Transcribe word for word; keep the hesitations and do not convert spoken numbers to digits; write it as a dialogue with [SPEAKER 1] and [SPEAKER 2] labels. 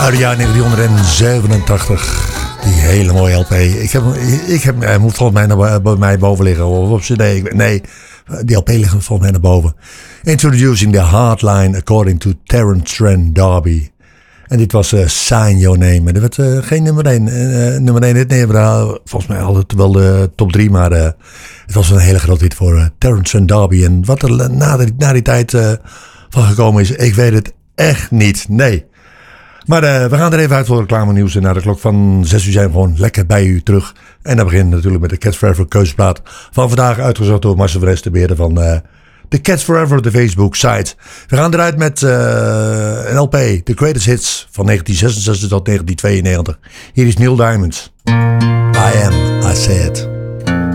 [SPEAKER 1] Uit het jaar negentien zevenentachtig. Die hele mooie L P. Ik heb, ik heb, hij moet volgens mij naar, bij mij boven liggen. Of op C D. Nee, die L P ligt volgens mij naar boven. Introducing the Hardline according to Terence Trent D'Arby. En dit was uh, Sign Your Name. En er werd uh, geen nummer één. Uh, nummer één hit. Nee, maar, volgens mij altijd wel de top drie. Maar uh, het was een hele grote hit voor uh, Terence Trent D'Arby. En wat er na, de, na die tijd uh, van gekomen is, ik weet het echt niet. Nee. Maar uh, we gaan er even uit voor reclame nieuws. En na de klok van zes uur zijn we gewoon lekker bij u terug. En dan beginnen we natuurlijk met de Cats Forever keuzeplaat van vandaag. Uitgezocht door Marcel Verest, de beheerder van uh, de Cats Forever, de Facebook site. We gaan eruit met uh, een L P, The Greatest Hits van negentien zesenzestig tot negentien tweeënnegentig. Hier is Neil Diamond. I Am, I Said.